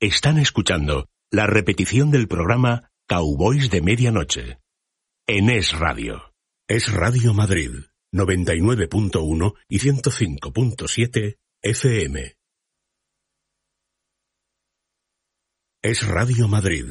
Están escuchando la repetición del programa Cowboys de Medianoche. En Es Radio. Es Radio Madrid, 99.1 y 105.7 FM. Es Radio Madrid,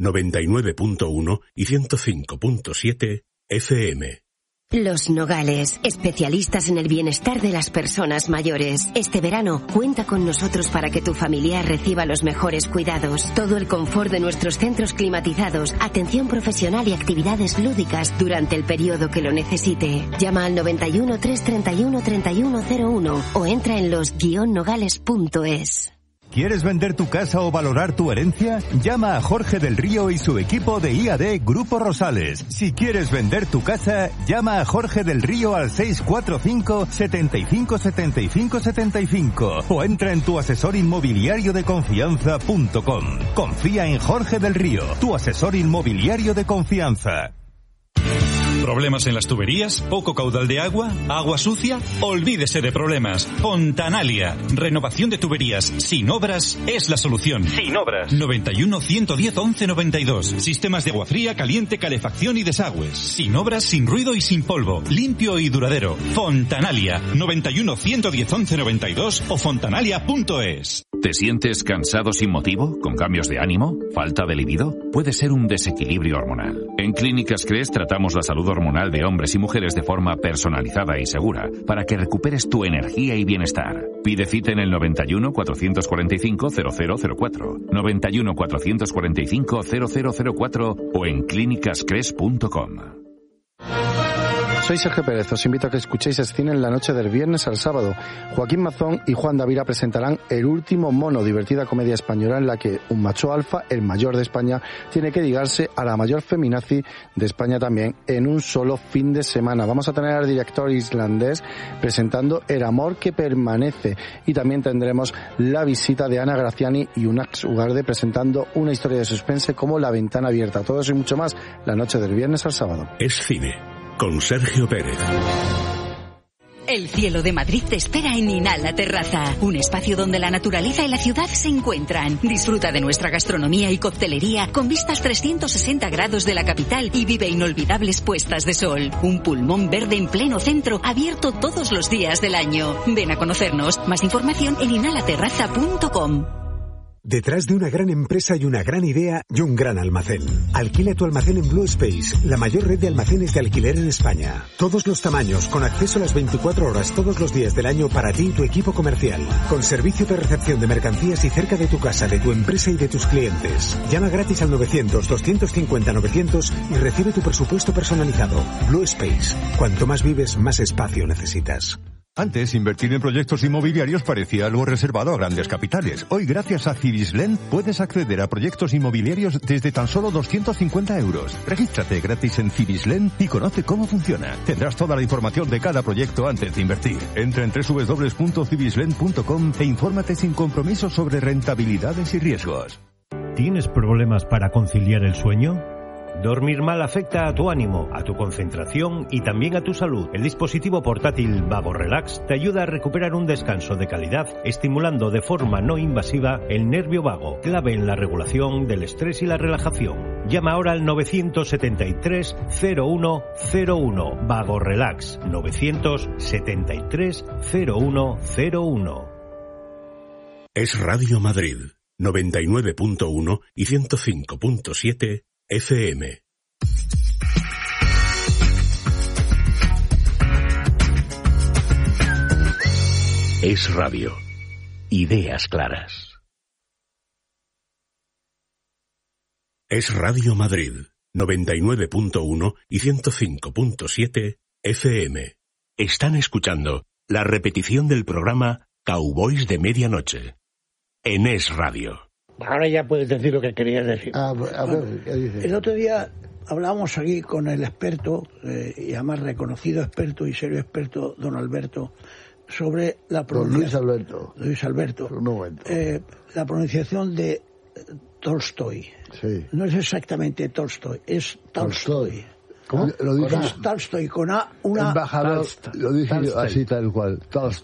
99.1 y 105.7 FM. Los Nogales, especialistas en el bienestar de las personas mayores. Este verano, cuenta con nosotros para que tu familiar reciba los mejores cuidados. Todo el confort de nuestros centros climatizados, atención profesional y actividades lúdicas durante el periodo que lo necesite. Llama al 91 331 3101 o entra en los-nogales.es. ¿Quieres vender tu casa o valorar tu herencia? Llama a Jorge del Río y su equipo de IAD Grupo Rosales. Si quieres vender tu casa, llama a Jorge del Río al 645 75 75 75 o entra en tuasesorinmobiliariodeconfianza.com. Confía en Jorge del Río, tu asesor inmobiliario de confianza. ¿Problemas en las tuberías? ¿Poco caudal de agua? ¿Agua sucia? Olvídese de problemas. Fontanalia. Renovación de tuberías sin obras es la solución. Sin obras. 91 110 11 92. Sistemas de agua fría, caliente, calefacción y desagües. Sin obras, sin ruido y sin polvo. Limpio y duradero. Fontanalia. 91 110 11 92 o fontanalia.es. ¿Te sientes cansado sin motivo? ¿Con cambios de ánimo? ¿Falta de libido? Puede ser un desequilibrio hormonal. En Clínicas Cres tratamos la salud hormonal de hombres y mujeres de forma personalizada y segura para que recuperes tu energía y bienestar. Pide cita en el 91 445 0004, 91 445 0004 o en clínicascres.com. Soy Sergio Pérez, os invito a que escuchéis Cine en la noche del viernes al sábado. Joaquín Mazón y Juan Davira presentarán El último mono, divertida comedia española en la que un macho alfa, el mayor de España, tiene que ligarse a la mayor feminazi de España también en un solo fin de semana. Vamos a tener al director islandés presentando El amor que permanece y también tendremos la visita de Ana Graciani y Unax Ugarde presentando una historia de suspense como La ventana abierta. Todo eso y mucho más la noche del viernes al sábado. Es Cine, con Sergio Pérez. El cielo de Madrid te espera en Inhala Terraza, un espacio donde la naturaleza y la ciudad se encuentran. Disfruta de nuestra gastronomía y coctelería con vistas 360 grados de la capital y vive inolvidables puestas de sol. Un pulmón verde en pleno centro, abierto todos los días del año. Ven a conocernos. Más información en inhalaterraza.com. Detrás de una gran empresa y una gran idea y un gran almacén. Alquila tu almacén en Blue Space, la mayor red de almacenes de alquiler en España. Todos los tamaños, con acceso a las 24 horas todos los días del año para ti y tu equipo comercial. Con servicio de recepción de mercancías y cerca de tu casa, de tu empresa y de tus clientes. Llama gratis al 900-250-900 y recibe tu presupuesto personalizado. Blue Space. Cuanto más vives, más espacio necesitas. Antes, invertir en proyectos inmobiliarios parecía algo reservado a grandes capitales. Hoy, gracias a Cibislen, puedes acceder a proyectos inmobiliarios desde tan solo 250 euros. Regístrate gratis en Cibislen y conoce cómo funciona. Tendrás toda la información de cada proyecto antes de invertir. Entra en www.cibislen.com e infórmate sin compromiso sobre rentabilidades y riesgos. ¿Tienes problemas para conciliar el sueño? Dormir mal afecta a tu ánimo, a tu concentración y también a tu salud. El dispositivo portátil Vago Relax te ayuda a recuperar un descanso de calidad, estimulando de forma no invasiva el nervio vago, clave en la regulación del estrés y la relajación. Llama ahora al 973 0101. Vago Relax, 973 0101. Es Radio Madrid, 99.1 y 105.7 FM. Es Radio. Ideas claras. Es Radio Madrid, 99.1 y 105.7 FM. Están escuchando la repetición del programa Cowboys de Medianoche. En Es Radio. Ahora ya puedes decir lo que querías decir. A ver, ¿qué dices? El otro día hablábamos aquí con el experto, y además reconocido experto y serio experto, don Alberto, sobre la pronunciación... Luis Alberto. Un momento. La pronunciación de Tolstoy. Sí. No es exactamente Tolstoy, es Tolstoy. ¿Cómo? Lo dije. Tolstoy con A, una... Embajador, lo dije yo así tal cual, Tolstoy.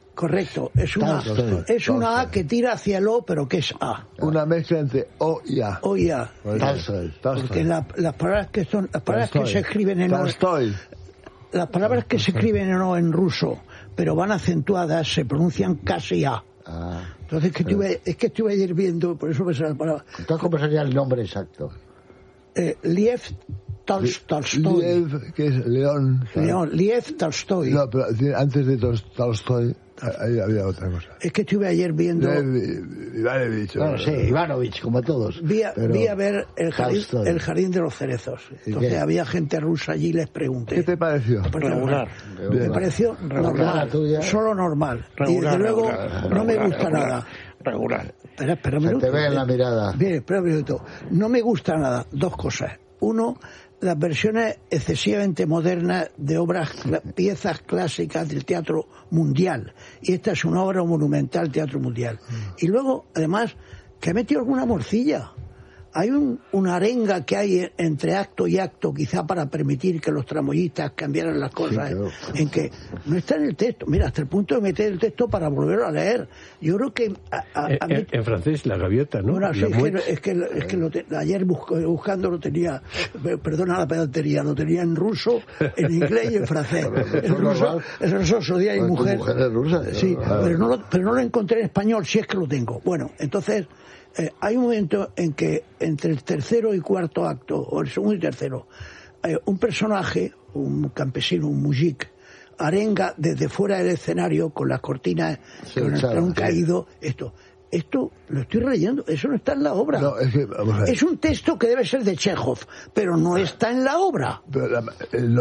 Correcto, es una A que tira hacia el O, pero que es A. Una mezcla entre O y A. O y A. Porque las palabras que se escriben en O, las palabras que se escriben en O en ruso, pero van acentuadas, se pronuncian casi A. Entonces estuve ayer viendo, por eso me sale la palabra. Entonces, ¿cómo sería el nombre exacto? Liev Tolstoy. Liev, que es León. Liev Tolstoy. No, pero antes de Tolstoy ahí había otra cosa. Es que estuve ayer viendo... Ivanovich. Bueno, sí, Ivanovich, como todos. Vi a ver el jardín de los cerezos. Entonces había gente rusa allí y les pregunté. ¿Qué te pareció? Regular. Me pareció normal, solo normal. Y desde luego no me gusta nada. Regular. Espera un minuto. Se te ve en la mirada. Bien, espera un minuto. No me gusta nada. Dos cosas. Uno, las versiones excesivamente modernas de piezas clásicas del teatro mundial. Y esta es una obra monumental, teatro mundial. Y luego, además, que ha metido alguna morcilla. Hay una arenga que hay entre acto y acto, quizá para permitir que los tramoyistas cambiaran las cosas, sí, claro. En que no está en el texto. Mira, hasta el punto de meter el texto para volverlo a leer. Yo creo que... en francés, la gaviota, ¿no? Bueno, sí, es que ayer buscando lo tenía, perdona la pedantería, lo tenía en ruso, en inglés y en francés. El ruso su día y mujer. Sí, pero no lo encontré en español, si es que lo tengo. Bueno, entonces... hay un momento en que entre el tercero y cuarto acto, o el segundo y tercero, un personaje, un campesino, un mujik, arenga desde fuera del escenario con las cortinas, con el plano caído, esto lo estoy leyendo, eso no está en la obra. No, es un texto que debe ser de Chekhov, pero no está en la obra. Pero el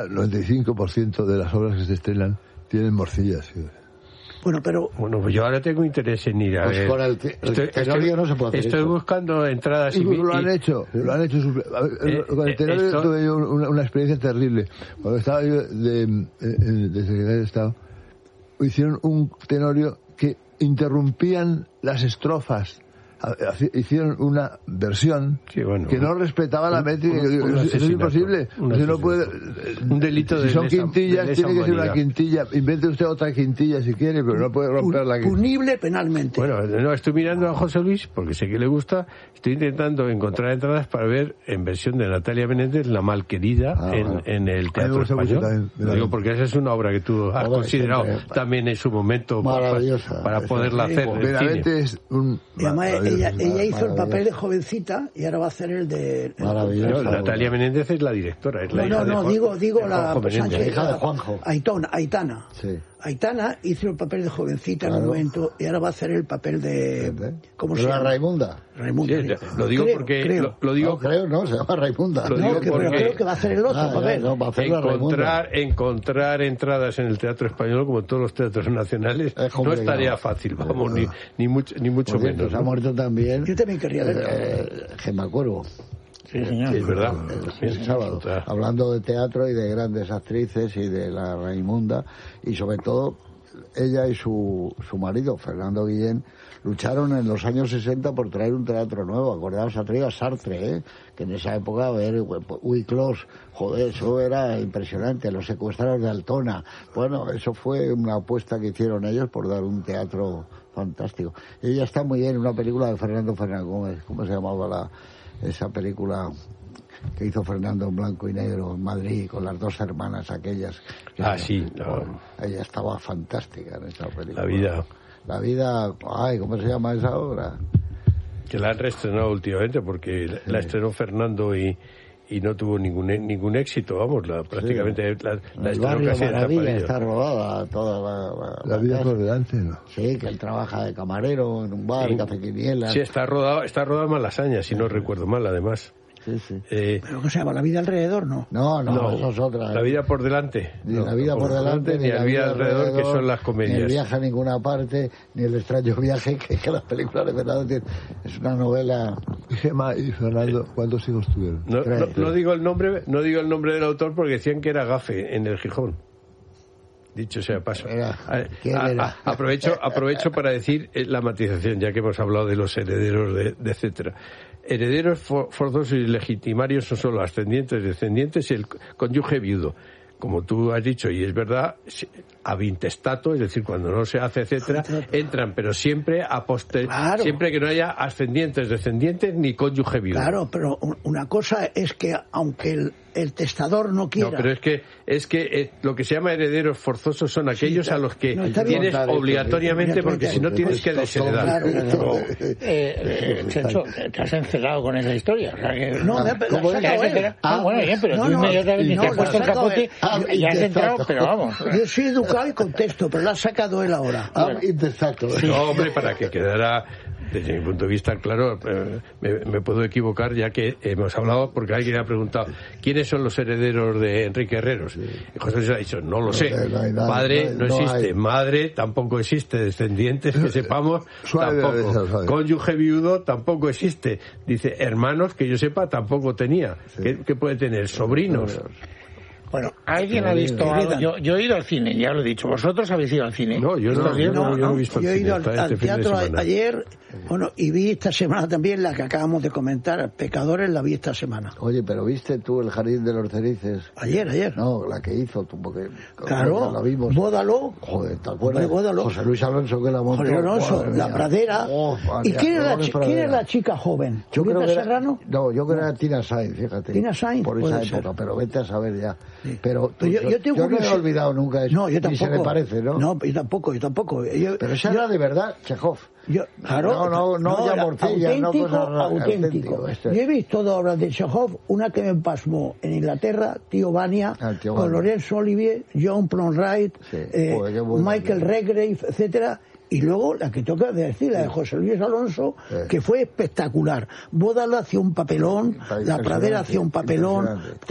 95% de las obras que se estrenan tienen morcillas, ¿sí? Bueno, pues yo ahora tengo interés en ir a ver. Con el tenorio no se puede hacer estoy buscando entradas lo han hecho. Con el tenorio tuve yo una experiencia terrible. Cuando estaba yo de secretario de Estado, hicieron un tenorio que interrumpían las estrofas. Hicieron una versión que no respetaba la métrica. Eso es imposible. No puede, un delito de si son quintillas, tiene que ser una quintilla. Invente usted otra quintilla si quiere, pero no puede romper la quintilla. Punible penalmente. Bueno, no, estoy mirando a José Luis porque sé que le gusta. Estoy intentando encontrar entradas para ver en versión de Natalia Menéndez La Malquerida en el Teatro Español. Lo digo porque esa es una obra que tú has considerado también en su momento maravillosa para poderla hacer. Verdaderamente es un... Ella hizo el papel de jovencita y ahora va a hacer el de... Maravilloso. Natalia Menéndez es la directora. Es la hija digo la hija de Juanjo. Aitana. Sí. Aitana hizo el papel de jovencita en un momento y ahora va a hacer el papel de... ¿Cómo se llama? Raimunda. Sí, lo digo porque... se llama Raimunda. Lo digo porque creo que va a hacer el otro papel. Va a hacer la encontrar entradas en el Teatro Español, como en todos los teatros nacionales, no es tarea fácil, vamos, ni mucho menos. Ha muerto también... Yo también quería ver. Gemma Cuervo. Sí, señor. Sí, es verdad. El sábado, hablando de teatro y de grandes actrices y de la Raimunda, y sobre todo ella y su marido, Fernando Guillén, lucharon en los años 60 por traer un teatro nuevo. Acordaos, ha traído a Sartre, que en esa época, Huiclos, joder, eso era impresionante, los secuestrados de Altona. Bueno, eso fue una apuesta que hicieron ellos por dar un teatro fantástico. Ella está muy bien en una película de Fernando Fernández, ¿cómo se llamaba esa película que hizo Fernando en blanco y negro en Madrid con las dos hermanas aquellas? Ella estaba fantástica en esa película. La vida, ¿cómo se llama esa obra? Que la han reestrenado últimamente porque la estrenó Fernando y no tuvo ningún éxito, vamos, prácticamente la el barrio Maravilla está rodada toda la vida por delante, ¿no? Sí, que él trabaja de camarero en un bar, que hace quinielas. Sí, está rodada en Malasaña, si no recuerdo mal, además. Sí. ¿Pero qué se llama? ¿La vida alrededor, no? No, eso es otra. La vida por delante. Ni la vida por delante, ni la vida alrededor, que son las comedias. Ni el viaje a ninguna parte, ni el extraño viaje, que las películas de Fernando tienen. Es una novela... Gemma y Fernando, ¿cuántos hijos tuvieron? No digo el nombre del autor porque decían que era gafe en el Gijón. Dicho sea paso. Aprovecho para decir la matización, ya que hemos hablado de los herederos de etcétera. Herederos forzosos y legitimarios son solo ascendientes, descendientes y el cónyuge viudo. como tú has dicho, y es verdad, ab intestato, es decir, cuando no se hace, etcétera, entran, pero siempre siempre que no haya ascendientes, descendientes ni cónyuge viudo. Claro, pero una cosa es que aunque el testador no quiera... No, pero es que lo que se llama herederos forzosos son aquellos a los que tienes obligatoriamente, porque si no tienes que desheredar. Checho, te has encerrado con esa historia. O sea que, no, ¿cómo es? Bueno, bien, pero tú inmediatamente te has puesto el capote y has entrado, pero vamos. Yo soy educado y contesto, pero lo ha sacado él ahora. No, hombre, para que quedara... Desde mi punto de vista, claro, me puedo equivocar, ya que hemos hablado, porque alguien ha preguntado ¿quiénes son los herederos de Enrique Herreros? Y José Luis ha dicho, no lo sé. Padre no existe, madre tampoco existe, descendientes que sepamos tampoco, cónyuge viudo tampoco existe. Dice, hermanos que yo sepa tampoco tenía. ¿Qué puede tener? Sobrinos. Bueno, ¿alguien ha visto algo? Yo he ido al cine, ya lo he dicho. ¿Vosotros habéis ido al cine? No, yo no he visto yo he ido al teatro ayer, y vi esta semana también la que acabamos de comentar, Pecadores, la vi esta semana. Oye, pero ¿viste tú El Jardín de los Cerices? Ayer. No, la que hizo tú, porque... Claro, la vimos. Bódalo. Joder, ¿te acuerdas? Bódalo. José Luis Alonso que la montó. José Alonso, La Pradera. ¿Y quién es la chica joven? Yo creo que Serrano? No, yo creo que era Tina Sainz, fíjate. Tina Sainz, por esa época, pero vete a saber ya. Sí. Pero yo no he olvidado nunca eso. No, yo tampoco. Ni se me parece, ¿no? No, yo tampoco. Pero esa era de verdad, Chekhov. Claro, no ya morcilla, no cosas auténtico. Yo he visto dos obras de Chekhov, una que me pasmó en Inglaterra, Tío Vania, con Laurence Olivier, John Plonwright, Michael Redgrave, etcétera. Y luego la que toca decir, la de José Luis Alonso, que fue espectacular. Bódalo hacía un papelón, La Pradera hacía un papelón,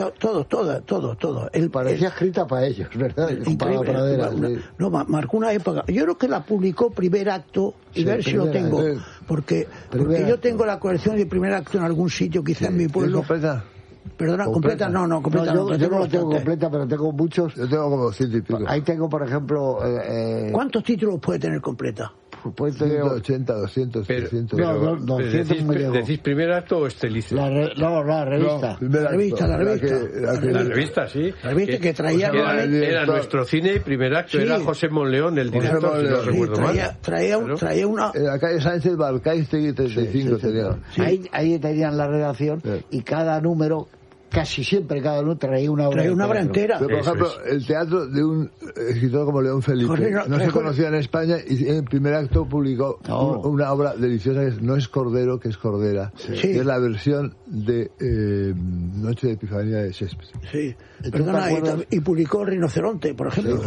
todo. Parecía escrita para ellos, ¿verdad? Para La Pradera. No, marcó una época. Yo creo que la publicó Primer Acto, y ver si lo tengo. Porque yo tengo la colección de Primer Acto en algún sitio, quizá en mi pueblo. Perdona, completa no. Yo no la tengo completa, pero tengo muchos. Yo tengo como 100 y pico. Ahí tengo, por ejemplo... ¿Cuántos títulos puede tener completa? Puede tener 180, 200, 300... No, 200 ¿Decís Primer Acto o Estelice? La revista. La revista. La revista, sí. La revista que traía... Era nuestro cine y Primer Acto. Era José Monleón, el director, si no recuerdo mal. Traía una... En la calle Sánchez Balcaiste 35 tenía. Ahí tenían la redacción y cada número... Casi siempre cada uno traía una obra entera. Pero, por ejemplo, el teatro de un escritor como León Felipe no se conocía en España y en el Primer Acto publicó una obra deliciosa que no es Cordero, que es Cordera. Que es la versión de Noche de Epifanía de Shakespeare. Sí, perdona, y publicó Rinoceronte, por ejemplo.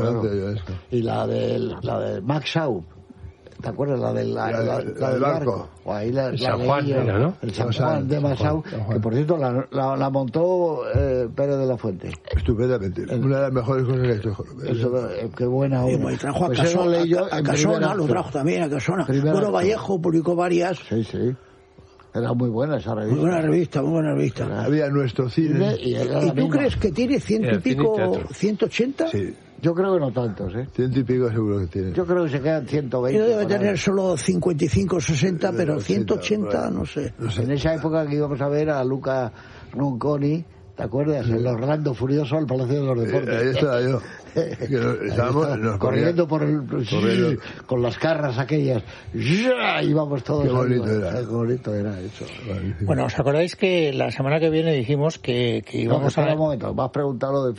Y la de Max Shaw. ¿Te acuerdas? La del barco. O ahí San Juan era, ¿no? El San Juan de Masau, que por cierto la montó Pérez de la Fuente. Estupendamente. Una de las mejores cosas que ha hecho. Qué buena obra. Y trajo a Casona, lo trajo también a Casona. Bueno, Vallejo publicó varias. Sí. Era muy buena esa revista. Muy buena revista. Había Nuestro Cine. ¿Y tú crees que tiene 100 y pico, 180? Sí. Yo creo que no tantos, 100 y pico seguro que tiene. Yo creo que se quedan 120. Yo debe tener solo 55, 60, pero 180, no sé. En esa época que íbamos a ver a Luca Ronconi, ¿te acuerdas? El Orlando Furioso al Palacio de los Deportes. Ahí estaba yo. Estábamos corriendo con las carras aquellas. Íbamos todos. Qué bonito era. Qué bonito era eso. Bueno, ¿os acordáis que la semana que viene dijimos que íbamos a... un momento, me has preguntado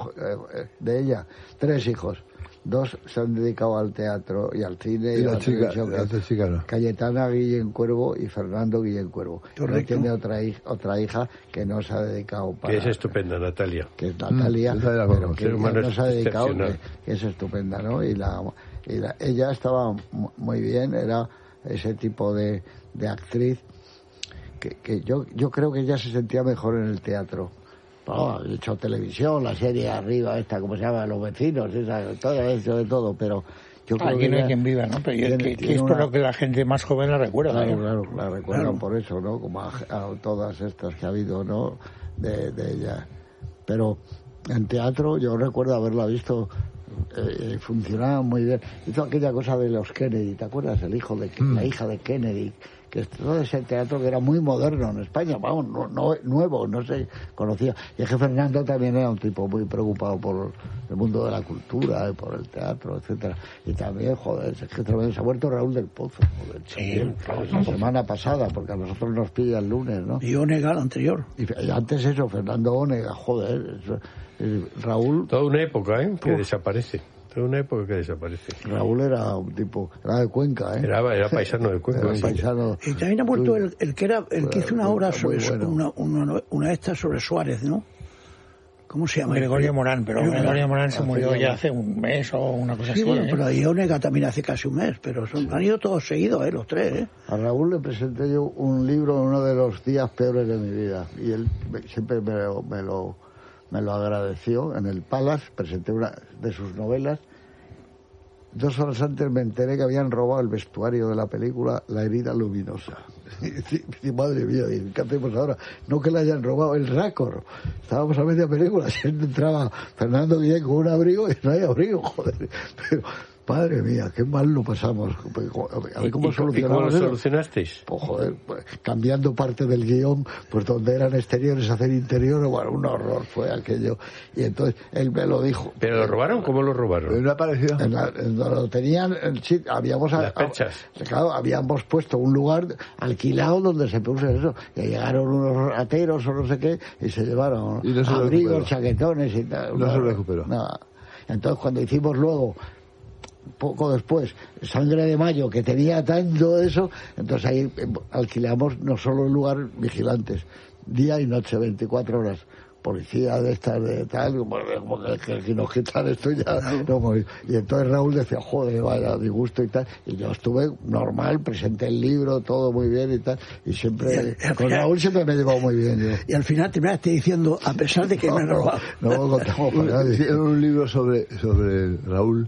de ella. 3 hijos. 2 se han dedicado al teatro y al cine y a la televisión. No. Cayetana Guillén Cuervo y Fernando Guillén Cuervo. No tiene otra hija que no se ha dedicado para... Que es estupenda, Natalia. Que es Natalia, pero que no se ha dedicado, que es estupenda, ¿no? Y ella estaba muy bien, era ese tipo de actriz que yo creo que ella se sentía mejor en el teatro. He hecho televisión, la serie arriba esta, ¿cómo se llama? Los vecinos, todo eso de todo, pero yo creo que no hay quien viva, ¿no? Pero que es por lo que la gente más joven la recuerda. Claro, la recuerdan por eso, ¿no? Como a todas estas que ha habido, ¿no? De ella. Pero en teatro yo recuerdo haberla visto, funcionaba muy bien. Hizo aquella cosa de los Kennedy, ¿te acuerdas? La hija de Kennedy, que todo ese teatro que era muy moderno en España, vamos, no nuevo, no se conocía. Y es que Fernando también era un tipo muy preocupado por el mundo de la cultura, por el teatro, etcétera. Y también, joder, es que también se ha muerto Raúl del Pozo, joder, la semana pasada, porque a nosotros nos pilla el lunes, ¿no? Y Onega, el anterior. Y antes eso, Fernando Onega, joder, Raúl... Toda una época, que desaparece. Toda una época que desaparece. Raúl era un tipo, era de Cuenca, Era paisano de Cuenca. Era paisano. Y también ha muerto el que hizo una obra sobre una esta sobre Suárez, ¿no? ¿Cómo se llama? Gregorio Morán, pero Gregorio Morán se murió ya hace un mes o una cosa así. Bueno, pero Onega también hace casi un mes, pero han ido todos seguidos, los tres, A Raúl le presenté yo un libro en uno de los días peores de mi vida, y él siempre me lo agradeció. En el Palace presenté una de sus novelas. 2 horas antes me enteré que habían robado el vestuario de la película La herida luminosa. Y madre mía, ¿qué hacemos ahora? No que le hayan robado el récord. Estábamos a media película, siempre entraba Fernando Guillén con un abrigo y no hay abrigo, joder. Pero, madre mía, qué mal lo pasamos. A ver cómo solucionamos. ¿Y cómo lo solucionasteis? Pues joder, cambiando parte del guión, pues donde eran exteriores a hacer interiores, bueno, un horror fue aquello. Y entonces él me lo dijo. ¿Pero lo robaron? ¿Cómo lo robaron? ¿No apareció? Lo tenían, sí, habíamos... Las perchas. Claro, habíamos puesto un lugar alquilado donde se puso eso. Y llegaron unos rateros o no sé qué, y se llevaron abrigos, chaquetones y tal. No se lo recuperó. Nada. Entonces cuando hicimos luego... poco después, Sangre de Mayo, que tenía tanto eso, entonces ahí alquilamos no solo el lugar, vigilantes, día y noche, 24 horas, policía de estas de tal, como que nos quitan esto ya, no, y entonces Raúl decía, joder, vaya disgusto y tal, y yo estuve normal, presenté el libro, todo muy bien y tal, y siempre, con Raúl siempre me he llevado muy bien. Yo. Y al final terminaste diciendo, a pesar de que me he robado. No contamos para nadie. Un libro sobre Raúl.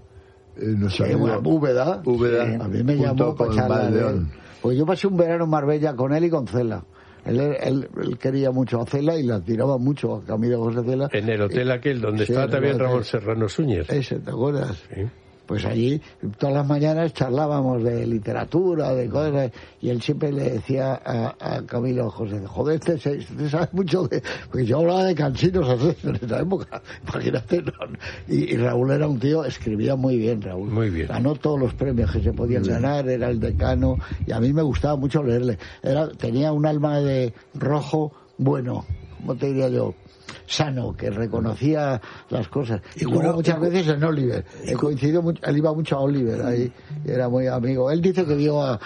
Úbeda. A mí me llamó para charlar. Pues yo pasé un verano en Marbella con él y con Cela. Él quería mucho a Cela y la admiraba mucho a Camilo José Cela. En el hotel aquel donde estaba también Ramón Serrano Súñez. Ese, ¿te acuerdas? Sí. Pues allí todas las mañanas charlábamos de literatura, de cosas, y él siempre le decía a Camilo José, joder, este sabe mucho de... Porque yo hablaba de cansinos en esa época, imagínate, ¿no? Y Raúl era un tío, escribía muy bien, Raúl. Muy bien. Ganó todos los premios que se podían ganar, era el decano, y a mí me gustaba mucho leerle. Tenía un alma de rojo bueno, ¿cómo te diría yo? Sano, que reconocía las cosas. Y jugó muchas veces en Oliver. Él iba mucho a Oliver ahí, y era muy amigo. Él dice que vio a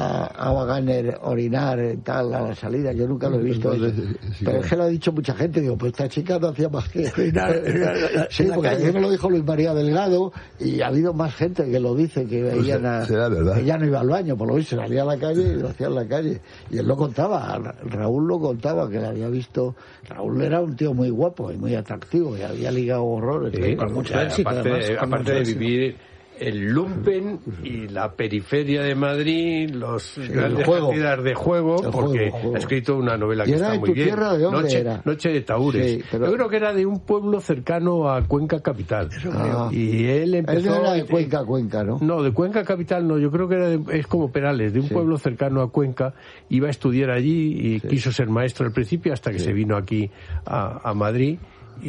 Wagner orinar tal a la salida. Yo nunca lo he visto. Pero es que lo ha dicho mucha gente. Digo, pues esta chica no hacía más que orinar. Sí, porque a mí me lo dijo Luis María Delgado, y ha habido más gente que lo dice, que veían que ella no iba al baño, por lo visto salía a la calle y lo hacía en la calle. Y él lo contaba, Raúl lo contaba, que lo había visto. Raúl era un tío muy guapo y muy atractivo, y había ligado horrores. Sí, con mucho éxito. Aparte de vivir el lumpen y la periferia de Madrid, los grandes cantidades de juego, porque ha escrito una novela que está muy bien. Noche de Tahures. Sí, pero... Yo creo que era de un pueblo cercano a Cuenca capital. Y él empezó... Él era de Cuenca, ¿no? No, de Cuenca capital no. Yo creo que es como Perales, de un pueblo cercano a Cuenca. Iba a estudiar allí y quiso ser maestro al principio, hasta que se vino aquí a Madrid.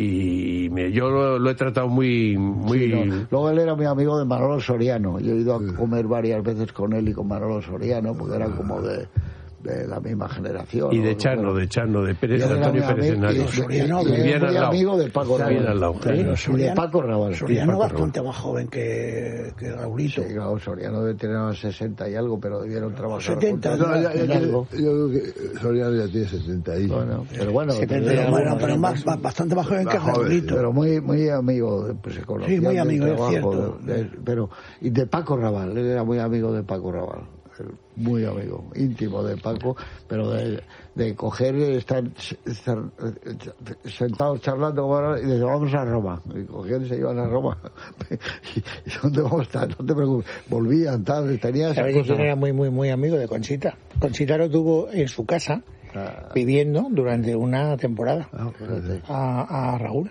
Y yo lo he tratado muy... Luego él era mi amigo de Manolo Soriano. Yo he ido a comer varias veces con él y con Manolo Soriano, porque eran como de la misma generación. Y de Chano, de Pérez, Antonio Pérez Henares. Soriano es muy amigo de Paco Raval. Y de Paco Raval. Soriano bastante más joven que Raulito. Sí, claro, Soriano debe tener unos 60 y algo, pero debieron trabajar 70 yo creo que Soriano ya tiene 70 y... Bueno, pero bueno... pero bastante más joven que Raulito. Pero muy amigo, pues se conocía. Sí, muy amigo, es cierto. Y de Paco Raval, él era muy amigo de Paco Raval. Muy amigo, íntimo de Paco, pero de coger, estar sentados charlando y decir, vamos a Roma, y cogían y se iban a Roma. ¿Y dónde vamos a estar? No te preocupes, volvían, tal, tenía esa cosa. Era muy amigo de Conchita. Conchita lo tuvo en su casa, viviendo durante una temporada a Raúl,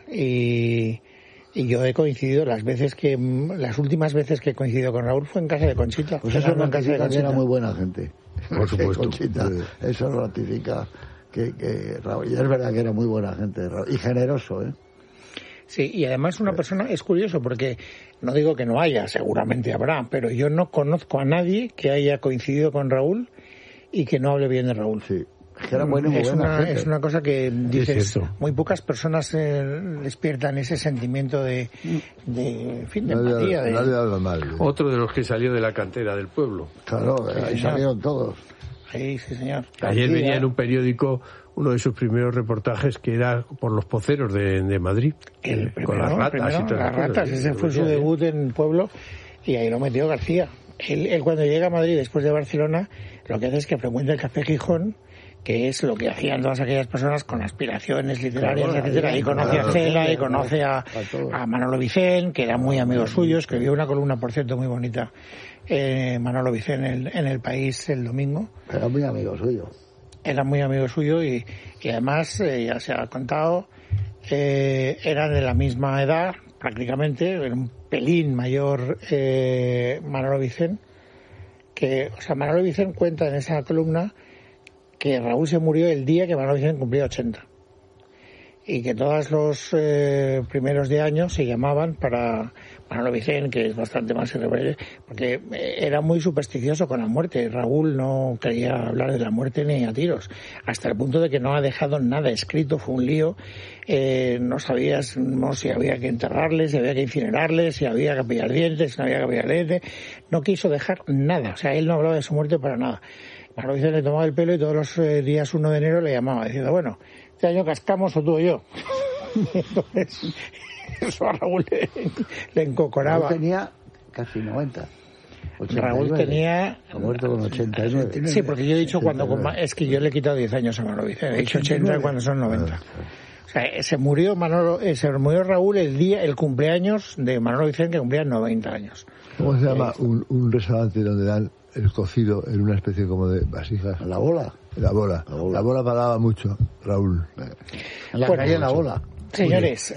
y yo he coincidido las últimas veces que he coincidido con Raúl fue en casa de Conchita. Pues eso en casa de Conchita era muy buena gente. Por supuesto. Conchita, eso ratifica que Raúl, y es verdad que era muy buena gente, Raúl, y generoso, ¿eh? Sí, y además una persona, es curioso porque no digo que no haya, seguramente habrá, pero yo no conozco a nadie que haya coincidido con Raúl y que no hable bien de Raúl. Sí. Es que era muy buena gente. Es una cosa que dices, muy pocas personas despiertan ese sentimiento de empatía. Nadie habla mal. Otro de los que salió de la cantera del pueblo. Claro, ahí salieron todos. Sí, señor. Ayer venía en un periódico uno de sus primeros reportajes que era por los poceros de Madrid. Con las ratas y todo. Las ratas, ese fue su debut en el pueblo y ahí lo metió García. Él cuando llega a Madrid después de Barcelona, lo que hace es que frecuenta el Café Gijón, que es lo que hacían todas aquellas personas con aspiraciones literarias, etcétera. Y conoce a Cela, y conoce a Manolo Vicent, que era muy amigo suyo, escribió una columna, por cierto, muy bonita, Manolo Vicent en El País el domingo. Era muy amigo suyo. Era muy amigo suyo y además, ya se ha contado, eran de la misma edad, prácticamente, era un pelín mayor Manolo Vicent, Manolo Vicent cuenta en esa columna que Raúl se murió el día que Manolo Vicent cumplía 80 y que todos los primeros de año se llamaban para Manolo Vicent, que es bastante más irreverente, porque era muy supersticioso con la muerte. Raúl no quería hablar de la muerte ni a tiros, hasta el punto de que no ha dejado nada escrito, fue un lío. No sabías si había que enterrarles, si había que incinerarles, si había que pillar dientes, si no había que pillar dientes. No quiso dejar nada, o sea, él no hablaba de su muerte para nada. Manolo Vicent le tomaba el pelo y todos los días 1 de enero le llamaba diciendo, bueno, este año cascamos o tú o yo. Entonces, eso a Raúl le encocoraba. Raúl tenía casi 90. 89. Raúl tenía... Ha muerto con 89. Sí, porque yo he dicho es que yo le he quitado 10 años a Manolo Vicent. He dicho 80 cuando son 90. O sea, se murió Raúl el cumpleaños de Manolo Vicent, que cumplía 90 años. ¿Cómo se llama un restaurante donde dan el cocido en una especie como de vasijas? La Bola. La Bola pagaba mucho, Raúl. En la calle La Bola. Señores,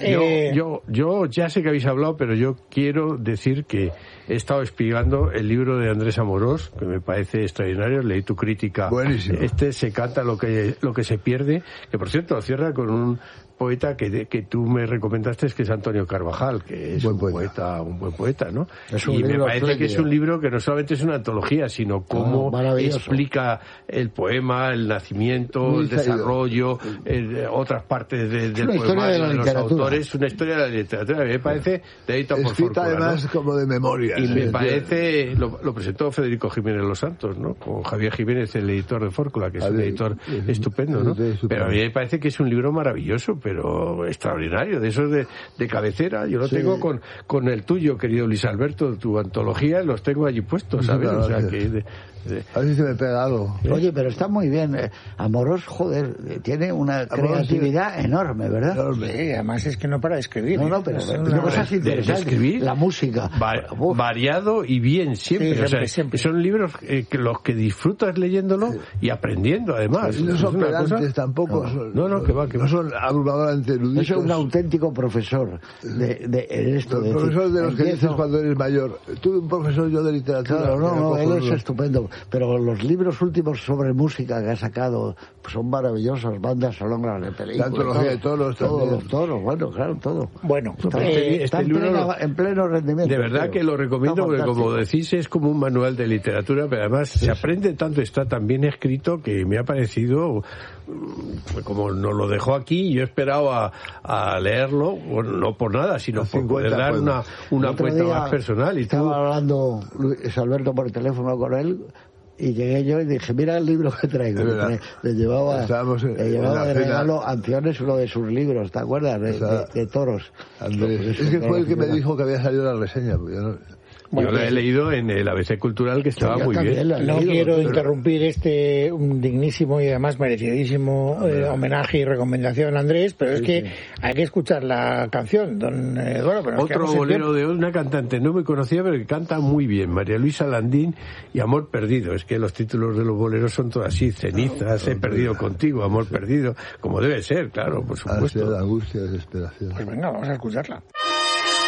yo ya sé que habéis hablado, pero yo quiero decir que he estado espiando el libro de Andrés Amorós, que me parece extraordinario. Leí tu crítica. Buenísimo. Se canta lo que se pierde, que por cierto cierra con un poeta que tú me recomendaste, que es Antonio Carvajal, que es un buen poeta, ¿no? Y me parece que es un libro que no solamente es una antología, sino cómo explica el poema, el nacimiento, el desarrollo, otras partes del poema, de los autores, una historia de la literatura. Me parece de Edita por Fortuna, además, ¿no? Como de memoria. Y me parece, lo presentó Federico Jiménez Los Santos, ¿no? Con Javier Jiménez, el editor de Fórcula, que es un editor estupendo, ¿no? Pero a mí me parece que es un libro maravilloso, pero extraordinario, de esos de cabecera. Yo lo tengo con el tuyo, querido Luis Alberto, tu antología, los tengo allí puestos, ¿sabes? O sea que... A ver si se me pega algo. Oye, pero está muy bien. Amorós, joder, tiene una creatividad enorme, ¿verdad? Sí, además es que no para de escribir. No, pero tiene cosas interesantes. De escribir, la música. Variado y bien, siempre. Siempre. Son libros los que disfrutas leyéndolo y aprendiendo, además. Y no son pedantes tampoco. No, que va. No son abrumadoramente eruditos. Es un auténtico profesor de esto. El profesor de los que dices cuando eres mayor. Tuve un profesor yo de literatura. Claro, él es estupendo. Pero los libros últimos sobre música que ha sacado son maravillosos, bandas sonoras de películas. La antología de toros. Todos los toros, bueno, claro, todo. Bueno, está en pleno rendimiento. De verdad que lo recomiendo porque, como decís, es como un manual de literatura, pero además se aprende tanto, está tan bien escrito que me ha parecido, como nos lo dejó aquí, yo he esperado a leerlo, bueno, no por nada, sino por poder dar una cuenta más personal. Y estaba hablando Luis Alberto por teléfono con él, y llegué yo y dije, mira el libro que traigo. Le llevaba de regalo Anciones, uno de sus libros, ¿te acuerdas? De toros. Andrés. Es que fue el que me dijo que había salido la reseña. Yo lo he leído en el ABC Cultural, que estaba muy bien. No quiero interrumpir este dignísimo y además merecidísimo homenaje y recomendación a Andrés, pero es que hay que escuchar la canción, don Eduardo. Pero otro bolero de una cantante no me conocía, pero que canta muy bien, María Luisa Landín, y Amor Perdido. Es que los títulos de los boleros son todos así: Cenizas, he perdido contigo, amor perdido, como debe ser, claro, por supuesto. Angustia, desesperación. Pues venga, vamos a escucharla.